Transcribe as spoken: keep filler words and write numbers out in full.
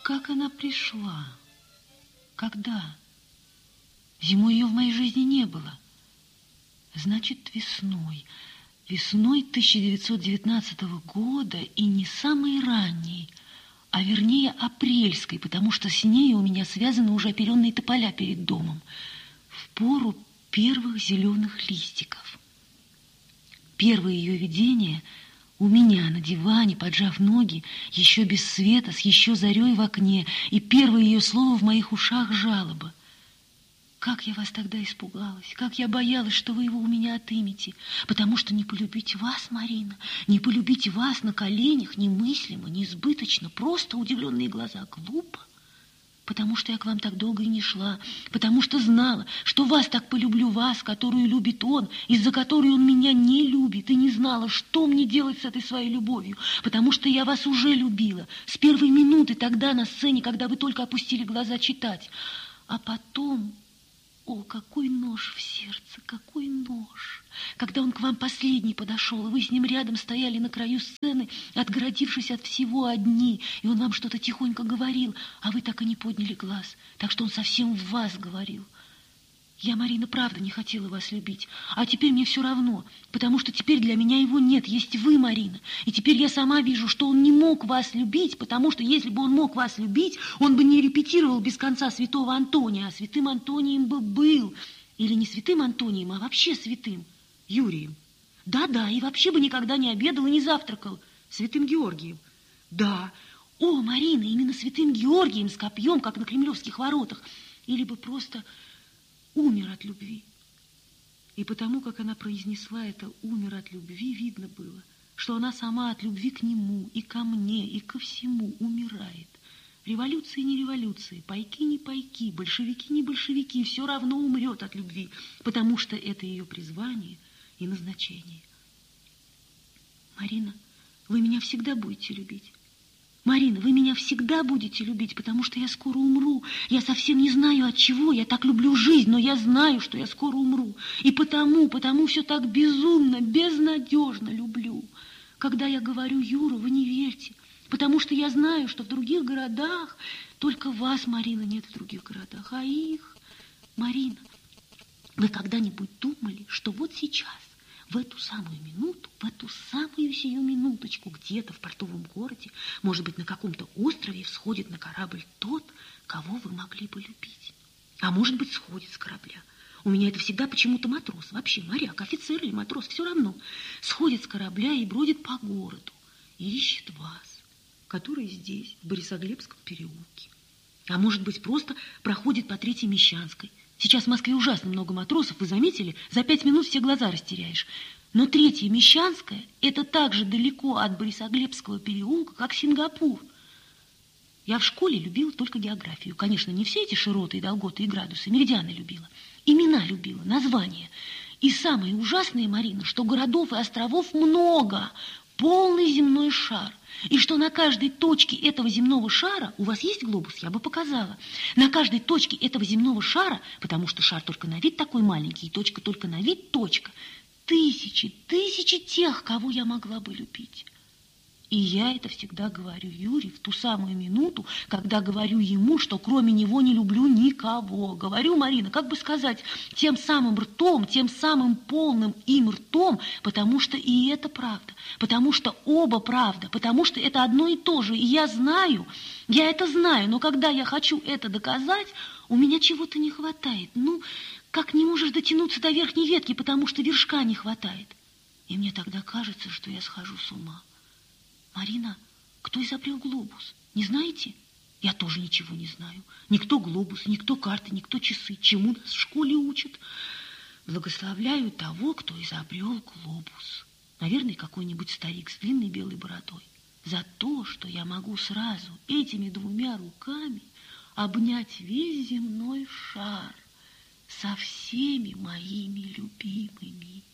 Как она пришла? Когда? Зимой ее в моей жизни не было. Значит, весной. Весной тысяча девятьсот девятнадцатого года, и не самой ранней, а вернее апрельской, потому что с ней у меня связаны уже оперенные тополя перед домом, в пору первых зеленых листиков. Первое ее видение у меня на диване, поджав ноги, еще без света, с еще зарей в окне, и первое ее слово в моих ушах — жалоба. Как я вас тогда испугалась, как я боялась, что вы его у меня отымете, потому что не полюбить вас, Марина, не полюбить вас на коленях немыслимо, несбыточно, просто удивленные глаза, глупо, потому что я к вам так долго и не шла, потому что знала, что вас так полюблю, вас, которую любит он, из-за которой он меня не любит, и не знала, что мне делать с этой своей любовью, потому что я вас уже любила с первой минуты тогда на сцене, когда вы только опустили глаза читать, а потом... О, какой нож в сердце, какой нож! Когда он к вам последний подошел, и вы с ним рядом стояли на краю сцены, отгородившись от всего одни, и он вам что-то тихонько говорил, а вы так и не подняли глаз, так что он совсем в вас говорил. Я, Марина, правда не хотела вас любить, а теперь мне все равно, потому что теперь для меня его нет, есть вы, Марина. И теперь я сама вижу, что он не мог вас любить, потому что если бы он мог вас любить, он бы не репетировал без конца святого Антония, а святым Антонием бы был. Или не святым Антонием, а вообще святым Юрием. Да-да, и вообще бы никогда не обедал и не завтракал святым Георгием. Да, о, Марина, именно святым Георгием с копьем, как на Кремлевских воротах. Или бы просто... умер от любви. И потому, как она произнесла это «умер от любви», видно было, что она сама от любви к нему и ко мне, и ко всему умирает. Революции не революции, пайки не пайки, большевики не большевики, все равно умрет от любви, потому что это ее призвание и назначение. Марина, вы меня всегда будете любить. Марина, вы меня всегда будете любить, потому что я скоро умру. Я совсем не знаю от чего, я так люблю жизнь, но я знаю, что я скоро умру. И потому, потому все так безумно, безнадежно люблю. Когда я говорю «Юра», вы не верьте, потому что я знаю, что в других городах, только вас, Марина, нет в других городах, а их... Марина, вы когда-нибудь думали, что вот сейчас, в эту самую минуту, в эту самую сию минуточку, где-то в портовом городе, может быть, на каком-то острове всходит на корабль тот, кого вы могли бы любить? А может быть, сходит с корабля. У меня это всегда почему-то матрос, вообще моряк, офицер или матрос, все равно. Сходит с корабля и бродит по городу, и ищет вас, который здесь, в Борисоглебском переулке. А может быть, просто проходит по Третьей Мещанской. Сейчас в Москве ужасно много матросов, вы заметили? За пять минут все глаза растеряешь. Но Третья Мещанская – это так же далеко от Борисоглебского переулка, как Сингапур. Я в школе любила только географию. Конечно, не все эти широты и долготы и градусы, меридианы любила. Имена любила, названия. И самое ужасное, Марина, что городов и островов много, полный земной шар. И что на каждой точке этого земного шара, у вас есть глобус, я бы показала, на каждой точке этого земного шара, потому что шар только на вид такой маленький, и точка только на вид точка, тысячи, тысячи тех, кого я могла бы любить. И я это всегда говорю Юре в ту самую минуту, когда говорю ему, что кроме него не люблю никого. Говорю, Марина, как бы сказать, тем самым ртом, тем самым полным им ртом, потому что и это правда, потому что оба правда, потому что это одно и то же. И я знаю, я это знаю, но когда я хочу это доказать, у меня чего-то не хватает. Ну, как не можешь дотянуться до верхней ветки, потому что вершка не хватает. И мне тогда кажется, что я схожу с ума. Марина, кто изобрел глобус? Не знаете? Я тоже ничего не знаю. Никто глобус, никто карты, никто часы. Чему нас в школе учат? Благословляю того, кто изобрел глобус. Наверное, какой-нибудь старик с длинной белой бородой. За то, что я могу сразу этими двумя руками обнять весь земной шар со всеми моими любимыми.